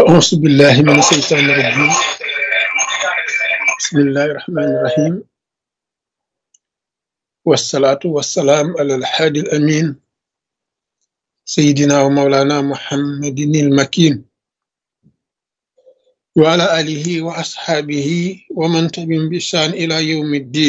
أعوذ بالله من الشيطان الرجيم. بسم الله الرحمن الرحيم، والصلاة والسلام على الحادي الأمين سيدنا ومولانا محمد المكين وعلى آله وأصحابه ومن تبعهم بإحسان إلى يوم الدين.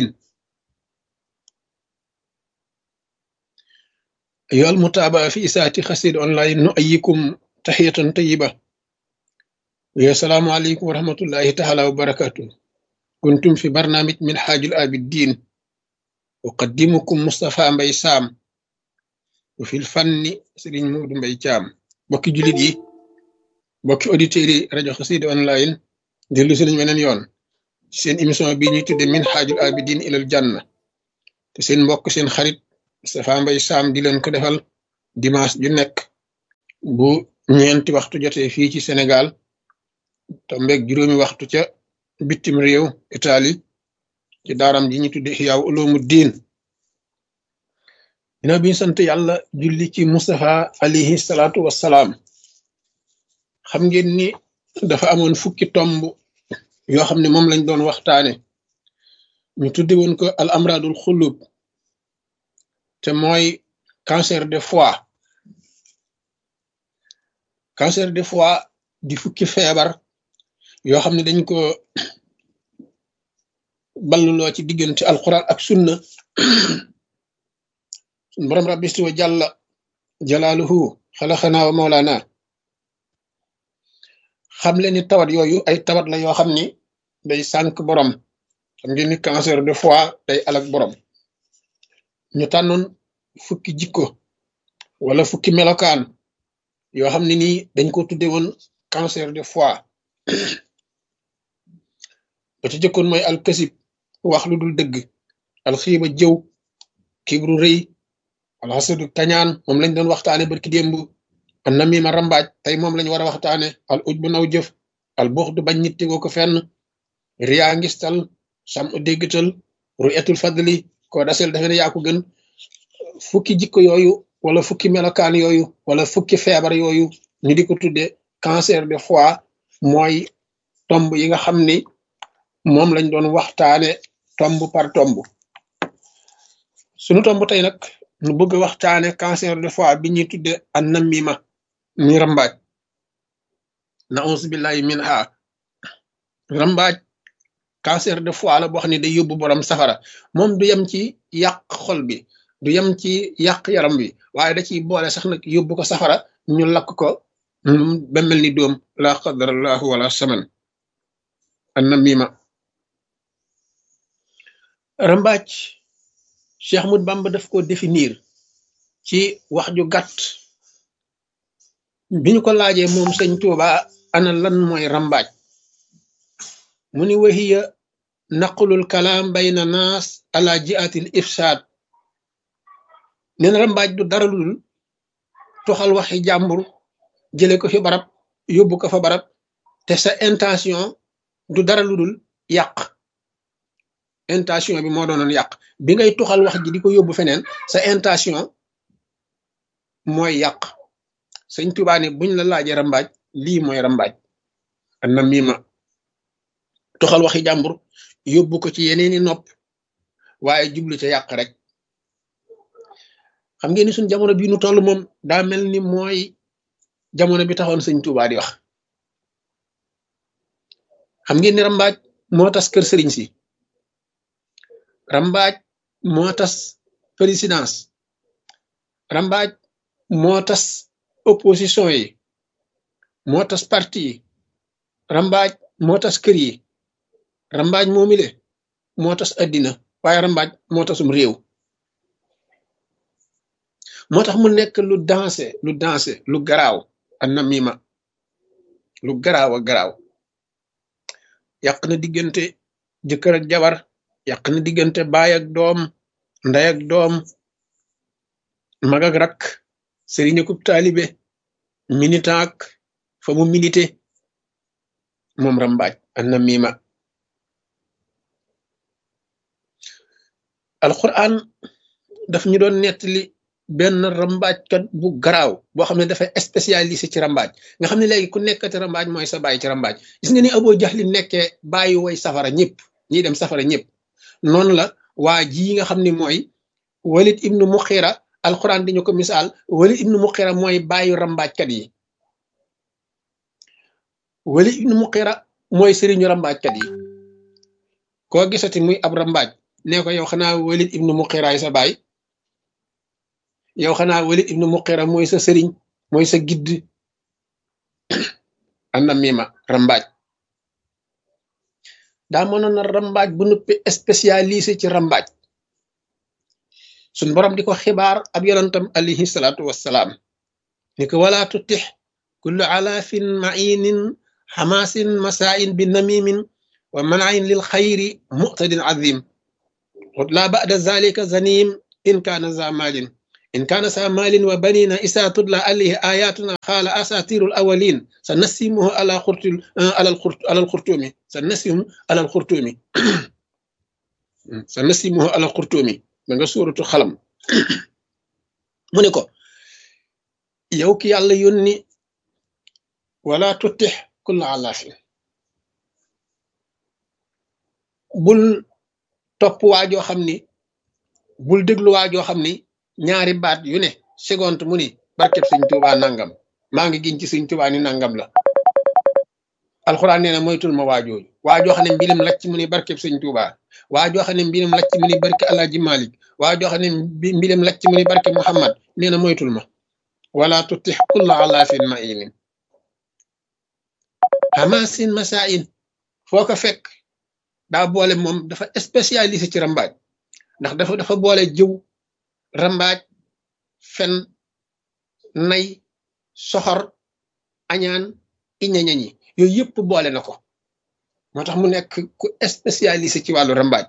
أيها المتابعة في إساءة خسير أونلاين، نؤيكم تحية طيبة، والسلام عليكم ورحمة الله تعالى وبركاته. كنتم في برنامج من حاج الآبدين، أقدمكم مصطفى مباي سام، وفي الفن سيرين مود مباي جام. بوكي جوليت يي، بوكي اوديتيري راديو خسيد اونلاين، ديلو سيرين weneen yoon seen émission bi ñuy tudde min xaajul abidin ilal janna, te seen mbokk seen xarit Moustapha Mbaye Sam di leen ko defal dimanche ju nekk bu ñeenti waxtu jotee fii ci Sénégal, tombeeg juróomi waxtu ca bitim réew Italie, ci daaram ji ñu tudde Ihyaa Ulumuddin. dina bi sant yàlla julli ci Moustapha alayhi salaatu wassalaam. xam ngeen ni dafa amoon fukki tomb yoo xam ne moom lañ doon waxtaane, ñu tudde woon ko al amradul xulub, te mooy cancer de foie. cancer de foie di fukki feebar yoo xam ne dañ ko balluloo ci diggante alquran ak sunna. sun borom rabbi wa jalla jalaaluhu xalaxanaa wa mawlaana xam leen ni tawat yooyu ay tawat la yoo xam ni day sànk borom. xam ngeen ni cancer de foie day alak borom. ñu tànnoon fukki jikko wala fukki melokaan yoo xam ne nii dañ ko tudde woon cancer de foie. ba ci jëkkoon mooy alkasib, wax lu dul dëgg, alxiiba jëw, kibru rëy, alxasadu kañaan, moom lañ doon waxtaane barki démb. an namima rambaaj, tey moom lañ war a waxtaane. al uj bu naw jëf, al buux du bañ nit tegoo ko fenn, riyaa ngistal, sam u déggtal, ru'yatul fadli, koo dasel defe ne yaa ko gën. fukki jikko yooyu wala fukki melokaan yooyu wala fukki feebar yooyu ñu di ko tudde cancer de foie, mooy tomb yi nga xam ni moom lañ doon waxtaane tomb par tomb. sunu tomb tey nag nu bëgg a waxtaane cancer de foie bi ñuy tudde an namima, muy rambaaj. na'uuzu billahi minha. rambaaj cancer de foie la boo xam ne day yóbbu borom safara. moom du yem ci yàq xol bi, du yem ci yàq yaram bi, waaye da ciy boole sax nag yóbbu ko safara, ñu lakk ko ba mel ni doom. la qadarallahu wala saman. an namima, rambaaj, Cheikh Ahmadou Bamba daf ko définir ci wax ju gàtt. bi ñu ko laajee moom sëñ Tuuba ana lan mooy rambaaj, mu ni wahiya naqlul kalaam bayna naas ala jiatil ifsaad. nee na rambaaj du dara lu dul toxal waxi jàmbur jële ko fi barab yóbbu ko fa barab, te sa intention du dara lu dul yàq. intention bi moo doonoon yàq. bi ngay toxal wax ji di ko yóbbu feneen, sa intention mooy yàq. sëñ Tuubaa ne buñ la laajee rambaaj, lii mooy rambaaj. an namima, toxal waxi jàmbur yóbbu ko ci yeneeni nopp, waaye jublu ca yàq rek. xam ngeen ni suñ jamono bii nu toll moom daa mel ni mooy jamono bi taxoon sëñ Tuubaa di wax. xam ngeen ni rambaaj moo tas kër sëriñ si, rambaaj moo tas présidence, rambaaj moo tas opposition yi, moo tas parti yi, rambaaj moo tas kër yi, rambaaj moomile moo tas addina, waaye rambaaj moo tasum réew. moo tax mu nekk lu dansé lu garaaw. an namima lu garaaw a garaaw. yàq na diggante jëkkër ak jabar, yàq na diggante baay ak doom, ndey ak doom, mag ak rak, sëriñ ak taalibe, militant ak fa mu milité. moom rambaaj an namima. alquran daf ñu doon nettali benn rambaajkat bu garaaw boo xam ne dafay spécialisé ci rambaaj nga xam ne léegi ku nekkati rambaaj mooy sa bàyyi ci rambaaj gis nga ni Abu Jahl nekkee bàyyi way safara ñëpp ñiy dem safara ñëpp noonu la waa ji nga xam ne mooy Walid ibnu Muxira alquran dañu ko misaal Walid ibnu Muxira mooy bàyyi rambaajkat yi Walid ibnu Muxira mooy sëriñu rambaajkat yi koo gisati muy ab rambaaj nee ko yow xanaa Walid ibnu Muxira ay sa baay yow xanaa Walid ibnu Muxira mooy sa sëriñ mooy sa gidd ana mima rambaaj daa mënoon na rambaaj bu nuppi spécialisé ci rambaaj suñ borom di ko xibaar ab yonantam alayhi salaatu wassalaam ni ko wala tutix kullu alaafin mainin xamaasin masaain bi namimin wa manain lil xayri muqtadin azim la ba'da zalika zanim in kaana za maalin إن كان سامال وبنين إسا تدلى عليه آياتنا قال أساطير الأولين سنسمه على الخرطوم سنسمه على الخرطوم سنسمه على الخرطوم من سورة الخلم منكو يوكي الله يوني ولا تتح كل علاف بل توب واجو خمني بل دغلو واجو خمني ñaari baat yu ne seconde mu ni barkeb sëñ Tuubaa nangam maa ngi giñ ci sëñ Tuubaa ni nangam la alxuraan nee na moytul ma waajooju waajoo xam ne mbiram lacc mu ni barkeb sëñ Tuubaa waajoo xam ne mbiram lacc mu ni barke Alaaji Malik waajoo xam ne mbiram lacc mu ni barke Muhammad nee na moytul ma wala tutix kulla alaafin mainin hamasin masain foo ko fekk daa boole moom dafa spécialisé ci rambaaj ndax dafa boole jëw rambaaj fen nay soxor añaan iñañañi yooyu yëpp boole na ko moo tax mu nekk ku spécialisé ci wàllu rambaaj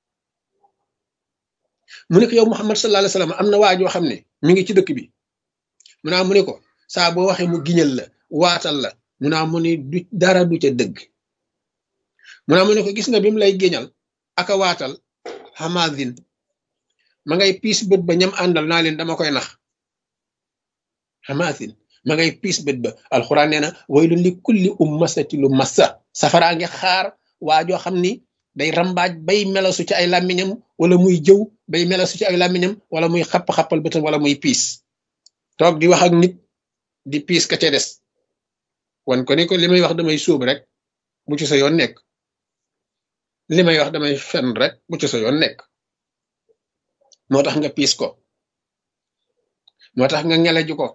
mu ne ko yow Muhammad sallallahu alayhi wasallam am na waajoo xam ne mi ngi ci dëkk bi mu ne ko saa boo waxee mu giñal la waatal la mu ne du dara du ca dëgg mu ne ko gis nga bi mu lay giñal aka waatal hamadin ma ngay piis bët ba ñam àndal naa leen dama koy nax xamaasin ma ngay piis bët ba alxuraan nee na waylun li kulli ummasati lu massa safaraa ngi xaar waajoo xam ni day rambaaj bay melasu ci ay làmmiñam wala muy jëw bay melasu ci ay làmmiñam wala muy xapp-xappal bëtam wala muy piis toog di wax ak nit di piis ka ca des wan ko ni ko li may wax damay suub rek bu ci sa yoon nekk li may wax damay fen rek bu ci sa yoon nekk moo tax nga piis ko moo tax nga ngelaju ko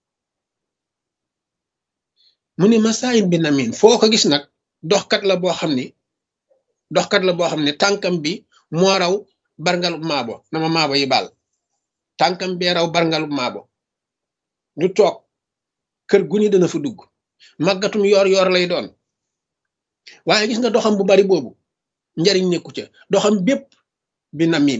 mu ni masaayin bi namin foo ko gis nag doxkat la boo xam ne tànkam bi moo raw barngalub maabo na ma maabo yi baal tànkam bee raw barngalub maabo du toog kër gu ni dana fa dugg màggatum yoor lay doon waaye gis nga doxam bu bari boobu njariñ nekku ca doxam bépp bi namim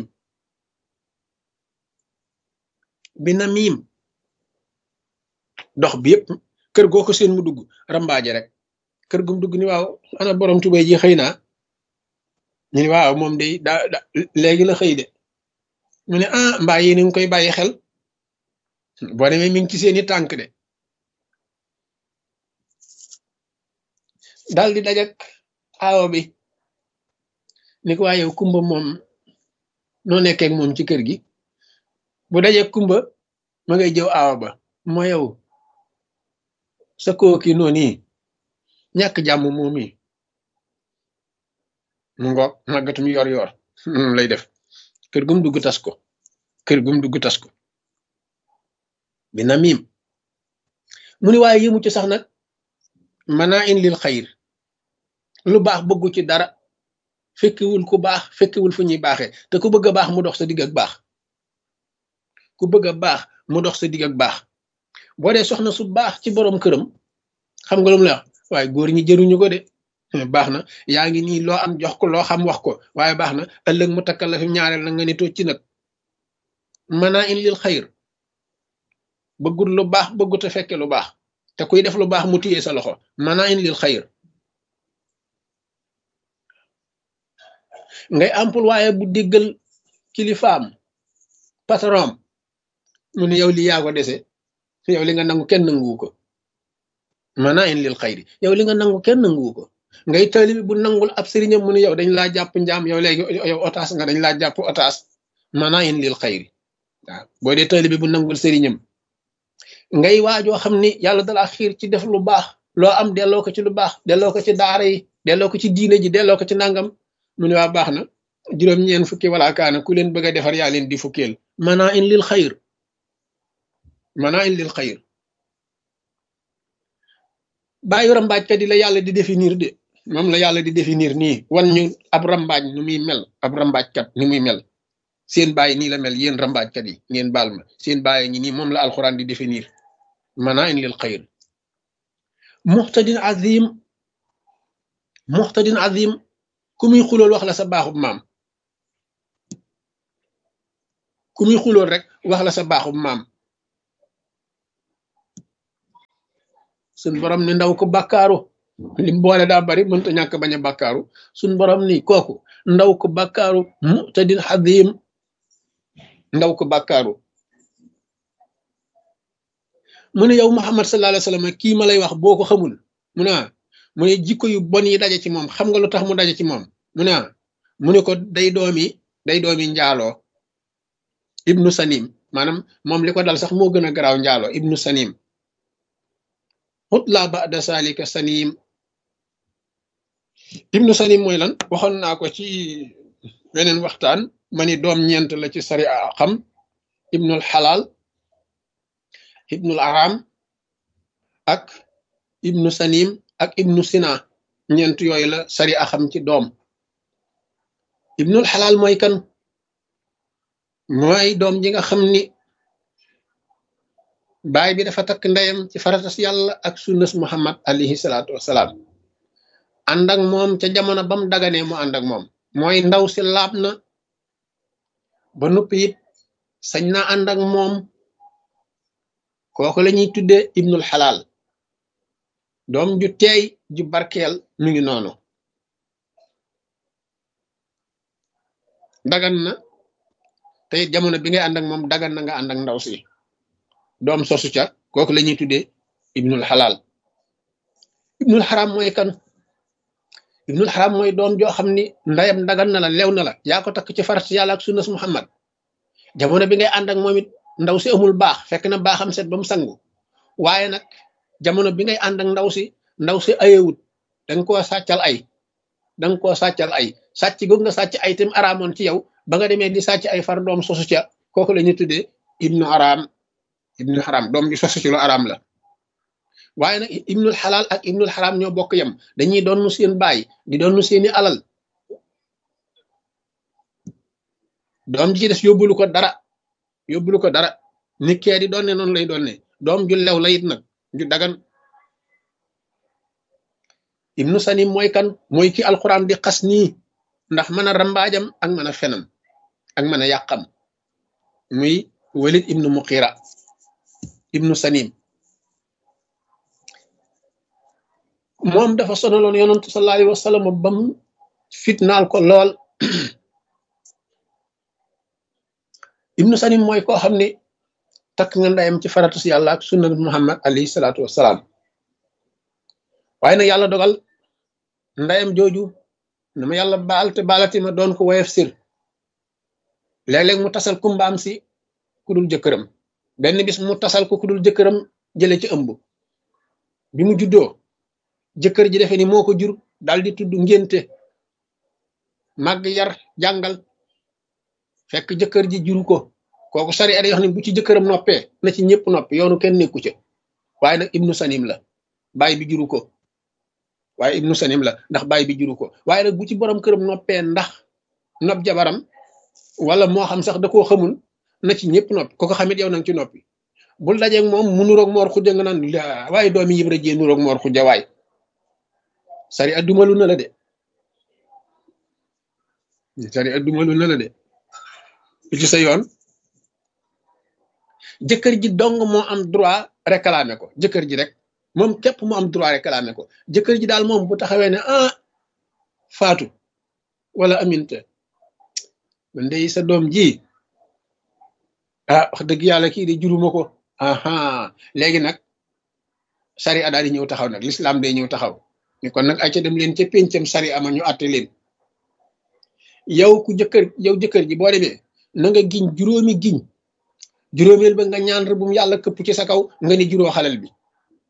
dox bi yëpp kër goo ko seen mu dugg rambaaje rek kër gum dugg ni waaw ana borom tubay ji xëy naa ñu ni waaw moom day da léegi la xëy de mu ne mbaa yéen a ngi koy bàyyi xel boo demee mi ngi ci seeni tànk de daal di dajak aawo bi ni ko waa yow kumba moom noo nekkee ak moom ci kër gi bu dajee kumba ma ngay jëw aawa ba moo yow sa kooki noonu yi ñàkk jàmm moom yi mu ngoog màggatum yor lay def kër gum dugg tas ko bi na miim mu ni waaye yëmu ci sax nag manaa in lil xayr lu baax bëggu ci dara fekkiwul ku baax fekkiwul fu ñuy baaxee te ku bëgg a baax mu dox sa digg ak baax ku bëgg a baax mu dox sa digg ak baax boo dee soxna su baax ci borom këram xam nga lu mu la wax waaye góor ñi jëruñu ko de baax na yaa ngi nii loo am jox ko loo xam wax ko waaye baax na ëllëg mu takkal la fi ñaareel na nga ni tocc nag manaa in lil xayr bëggul lu baax bëggut a fekke lu baax te kuy def lu baax mu téye sa loxo manaa in lil xayr ngay employé bu déggal kilifaam patron mu ne yow li yaa ko dese yow li nga nangu kenn nanguwu ko mana in lil xayri yow li nga nangu kenn nanguwu ko ngay taalibi bu nangul ab sëriñam mu ne yow dañ laa jàpp njaam yow léegi yow otaas nga dañ laa jàpp otaas mana in lil xayri waaw boo dee taalibi bu nangul sëriñam ngay waajoo xam ni yàlla dalaa xiir ci def lu baax loo am delloo ko ci lu baax delloo ko ci daara yi delloo ko ci diine ji delloo ko ci nangam mu ne waa baax na juróom-ñeen fukki wala kaana ku leen bëgg a defar yaa leen di fukkeel mana in lil xayr mana in lil xayr bàyyi rambaajkat yi la yàlla di définir de moom la yàlla di définir nii wan ñu ab rambaaj nu muy mel ab rambaajkat ni muy mel seen bàyyi nii la mel yéen rambaajkat yi ngeen baal ma seen bàyyi ñi nii moom la alxuraan di définir mana in lil xayr muxtadin azim muxtadin azim ku muy xulool wax la sa baaxub maam ku muy xulool rek wax la sa baaxub maam suñ borom ni ndaw ko bàkkaaru lim boole daa bari mënta ñàkk bañ a bàkkaaru suñ borom ni kooku ndaw ko bàkkaaru muxtadin azim ndaw ko bàkkaaru mu ne yow Muhammad sallallahu alayhi wa sallam kii ma lay wax boo ko xamul mu ne jikko yu bon yi daje ci moom xam nga lu tax mu daje ci moom mu ne ko day doomi njaaloo ibnu sanim maanaam moom li ko dal sax moo gën a garaaw njaaloo ibnu sanim xutla ba'da salika sanim ibnu sanim mooy lan waxoon naa ko ci beneen waxtaan ma ni doom ñeent la ci sari a xam ibnul xalaal ibnul aram ak ibnu sanim ak ibnu sina ñeent yooyu la sari a xam ci doom ibnul xalaal mooy kan mooy doom ji nga xam ni baay bi dafa takk ndeyam ci faratas yàlla ak sunnas muhammad alayhi salaatu wasalaam ànd ak moom ca jamono bam daganee mu ànd ak moom mooy ndaw si laab na ba noppi it sañ na ànd ak moom kooku la ñuy tuddee ibnul xalaal doom ju teey ju barkeel mu ngi noonu dagan na te jamono bi ngay ànd ak moom dagan na nga ànd ak ndaw si doom sosu ca kooku la ñuy tuddee ibnul xalaal ibnul xaram mooy kan ibnul xaram mooy doom joo xam ni ndayam dagan na la lew na la yaa ko takk ci farat yàlla ak sunnas muhammad jamono bi ngay ànd ak moom it ndaw si amul baax fekk na baaxam set ba mu sangu waaye nag jamono bi ngay ànd ak ndaw si ayewut danga koo sàccal ay sàcc googu nga sàcc ay tam araamoon ci yow ba nga demee di sàcc ay far doom sosu ca kooku la ñuy tuddee ibnu xaram doom ji sosu ci lu araam la waaye nag ibnul xalaal ak ibnul xaram ñoo bokk yam dañuy doon seen baay di doon seeni alal doom ji ci des yóbbulu ko dara ni kee di doonne noonu lay doonne doom ju lew la it nag ju dagan ibnu sanim mooy kan mooy ki alquran di xas nii ndax mën a rambaajam ak mën a fenam ak mën a yàqam muy walid ibnu muqira ibnu sanim moom dafa sonaloon yonantu sallallahu alayhi wa sallam bam fitnaal ko lool ibnu sanim mooy koo xam ne takk nga ndayam ci faratus yàlla ak sunna muhammad alayhi salaatu wasalaam waaye nag yàlla dogal ndayam jooju na ma yàlla baal te baalati ma doon ko woyof sir léeg-léeg mu tasal kumbaam si ku dul jëkkëram benn bis mu tasal ko ku dul jëkkëram jële ci ëmb bi mu juddoo jëkkër ji defe ni moo ko jur daal di tudd ngénte màgg yar jàngal fekk jëkkër ji juru ko kooku sari ada yoo xam ne bu ci jëkkëram noppee na ci ñëpp noppi yoonu kenn nekku ca waaye nag ibnu sanim la baay bi juru ko waaye ibnu sanim la ndax baay bi juru ko waaye nag bu ci borom këram noppee ndax nopp jabaram wala moo xam sax da koo xamul na ci ñëpp noppi ko xamit yow nang ci noppi bul dajeeg moom mu nuroog moor xujja nga naan waaye doomi yibra jee nuroog moor xujja waay sari addumalu na la de ci sa yoon jëkkër ji dong moo am droit réclamer ko jëkkër ji rek moom képp mu am droit réclamer ko jëkkër ji daal moom bu taxawee ne faatu wala aminte man de sa doom ji ah wax dëgg yàlla kii de juruma ko aha léegi nag sari a daal di ñëw taxaw nag l'islam day ñëw taxaw ni kon nag ay ca dem leen ca péncam sari ama ñu àtte leen yow jëkkër ji boo demee na nga giñ juróomi giñ juróomeel ba nga ñaan rëbbum yàlla këpp ci sa kaw nga ni juróo xalal bi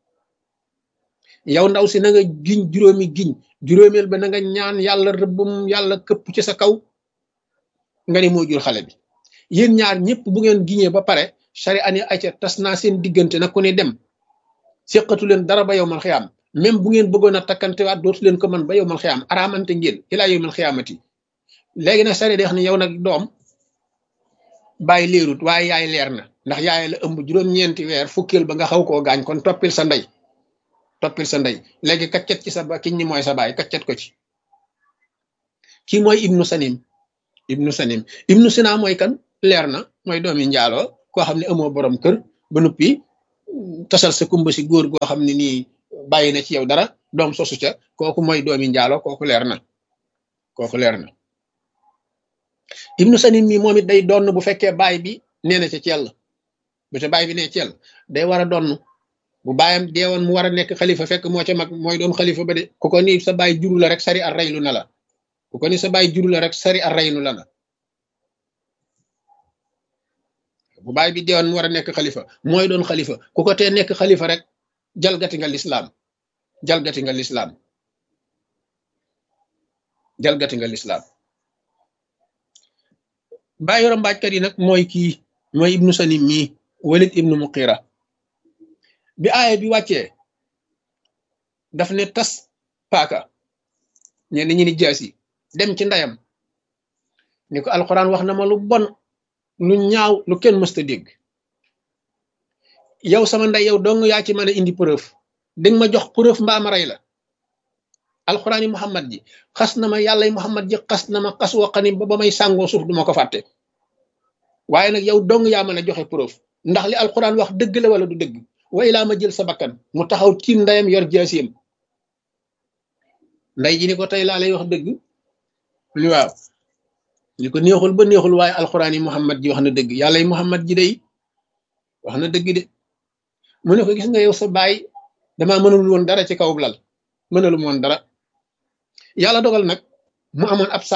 yow ndaw si na nga giñ juróomi giñ juróomeel ba na nga ñaan yàlla rëbbum yàlla këpp ci sa kaw nga ni moo jur xale bi yéen ñaar ñëpp bu ngeen giñee ba pare sari ani ayca tas naa seen diggante nag ku ne dem séqatu leen dara ba yowmal xiyaam même bu ngeen bëggoon a takkantewaat dootu leen ko man ba yowmal xiyaam araamante ngeen ilaa yowmal xiyaamati léegi nag sari deex ni yow nag doom bàyyi leerut waaye yaay leer na ndax yaay la ëmb juróom-ñeenti weer fukkeel ba nga xaw koo gaañ kon toppil sa ndey léegi kaccet ci sa ba kiñ ni mooy sa baay kaccet ko ci kii mooy ibnu sanim ibnu sina mooy kan leer na mooy doomi njaaloo koo xam ne amoo borom kër ba nuppi tasal sa kumba si góor goo xam ne nii bàyyi na ci yow dara doom sosu ca kooku mooy doomi njaaloo kooku leer na ibnu sanim mi moom it day donn bu fekkee baay bi nee na ca cell bu ca baay bi nee cell day war a donn bu baayam deewoon mu war a nekk xalifa fekk moo ca mag mooy doon xalifa ba de ku ko ni sa baay juru la rek sari ar raylu na la ku ko ni sa baay juru la rek sari ar raylu la na bu baay bi deewoon mu war a nekk xalifa mooy doon xalifa ku ko tee nekk xalifa rek jalgati nga lislaam bàyyi rambaajkat yi nag mooy kii mooy ibnu sanim mii walid ibnu muqira bi aaya bi wàccee daf ne tas paaka ñenn ñi ni jaasi dem ci ndeyam ni ko alxuraan wax na ma lu bon lu ñaaw lu kenn mësta dégg yow sama ndey yow dong yaa ci mën a indi preuve dinga ma jox preuve mbaa ma rey la alxuraan yi muhammad ji xas na ma yàlla yi muhammad ji xas na ma xas waqani ba may sàngoo suuf duma ko fàtte waaye nag yow dong yaa mën a joxe preuve ndax li alxuraan wax dëgg la wala du dëgg way laa ma jël sa bakkan mu taxaw tiim ndeyam yor jaasiyam nday ji ni ko tey laa lay wax dëgg li waaw li ko neexul ba neexul waaye alxuraan yi muhammad ji wax na dëgg yàlla yi muhammad ji day wax na dëgg de mu ne ko gis nga yow sa baay damaa mënul woon dara ci kaw lal mënalum woon dara yàlla dogal nag mu amoon ab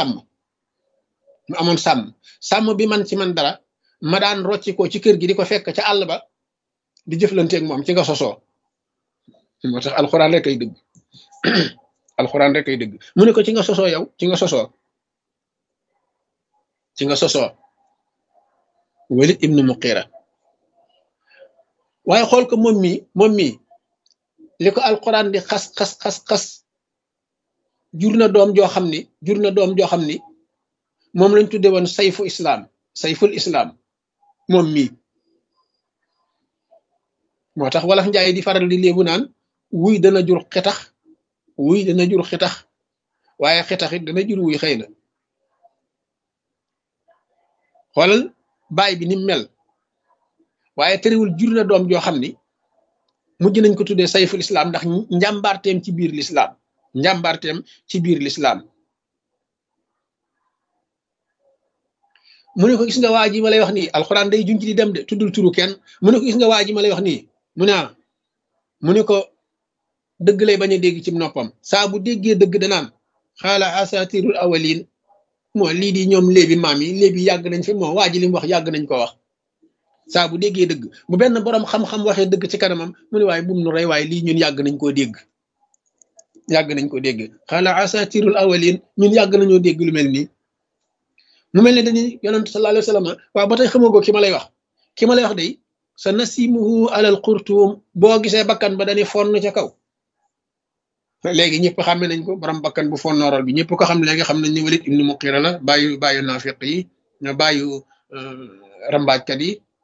sàmm bi man ci man dara ma daan rocci ko ci kër gi di ko fekk ca àll ba di jëflanteeg moom ci nga sosoo moo tax alxuraan rek ay dëgg alxuraan rek ay dëgg mu ne ko ci nga sosoo yow ci nga sosoo walid ibnu muqira waaye xool ko moom mii li ko alxuraan di xas jur na doom joo xam ni moom lañ tudde woon sayful islaam moom mii moo tax wolof njaay di faral di léebu naan wuy dana jur xitax waaye xitax it dana jur wuy xëy na xoolal baay bi ni mel waaye terewul jur na doom joo xam ni mujj nañ ko tuddee sayful islaam ndax njàmbaarteem ci biir lislaam mu ne ko gis nga waa ji ma lay wax nii alxuraan day junj di dem de tuddul turu kenn mu ne ko gis nga waa ji ma lay wax nii mu ne ko dëgg lay bañ a dégg ci noppam saa bu déggee dëgg danaan xaala asatirul awalin moo lii di ñoom léebi maam yi léebi yàgg nañ fi moo waa ji li mu wax yàgg nañ ko wax saa bu déggee dëgg bu benn borom xam-xam waxee dëgg ci kanamam mu ne waaye bum nu rey waaye lii ñun yàgg nañ koo dégg xaala asatirul awalin ñun yàgg nañoo dégg lu mel nii mu mel ne dañuy yonent sallallahu alayhi wa sallam waaw ba tey xamagoo ki ma lay wax day sa nasimuhu alal xurtuum boo gisee bakkan ba dañuy fonn ca kaw léegi ñëpp xàmme nañ ko borom bakkan bu fonnooral bi ñëpp ko xam léegi xam nañ ne Walid ibnu Muqira la bàyyu naafiq yi ña bàyyu rambaajkat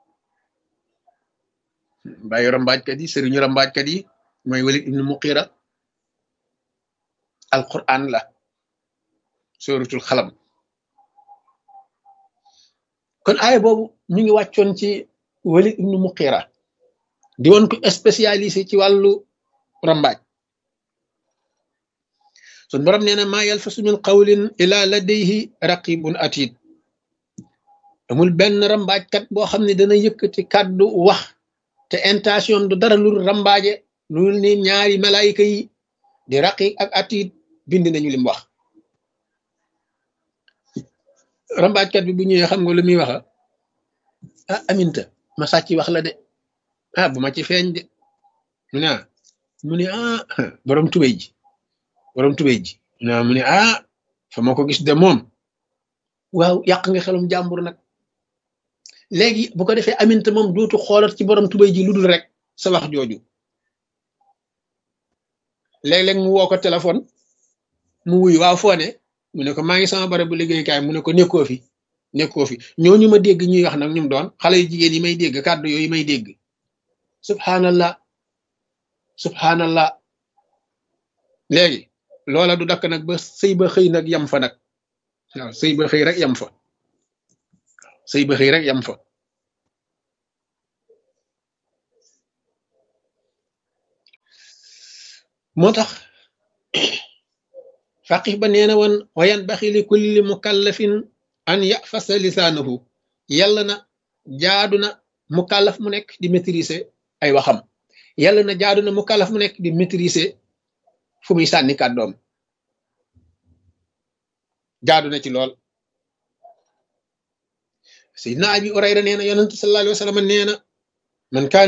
yi sëriñu rambaajkat yi mooy Walid ibnu Muqira alquran la suratul xalam kon aaya boobu ñu ngi wàccoon ci Walid ibnu Muqira di woon ko spécialisé ci wàllu rambaaj sun borom nee na maa yalfasu min qawlin ila ladayhi raqibun atid amul benn rambaajkat boo xam ne dana yëkkati kàddu wax te intention du dara lu rambaaje lu ni ñaari malaayika yi di raqiq ak atiid bind nañu lim wax. rambaajkat bi bu ñëwee xam nga lu muy waxa ah aminta ma sàcc wax la de ah bu ma ci feeñ de mu ne borom tubéy ji mu ne fa ma ko gis de moom waaw yàq nga xelum jàmbur nag. léegi bu ko defee aminta moom dootu xoolat ci borom tubéy ji lu dul rek sa wax jooju. léeg-léeg mu woo ko téléphone mu wuyu waaw foo ne mu ne ko maa ngi sama barab bu liggéeykaay mu ne ko nekkoo fi ñooñu ma dégg ñuy wax nag ñum doon xale yu jigéen yi may dégg kàddu yooyu may dégg subhanallah léegi loola du dakk nag ba sëy ba xëy nag yam fa nag waaw sëy ba xëy rek yam fa moo tax faqih ba nee na woon wa yanbaxi li kulli mukallafin an yafasa lisaanahu yàlla na jaadu na mukallaf mu nekk di maîtriser ay waxam yàlla na jaadu na mukallaf mu nekk di maîtriser fu muy sànni kàddoom jaadu na ci lool. Sayyidina Abi Hurayra nee na yonent sallallahu alayhi wa sallam nee na man kaan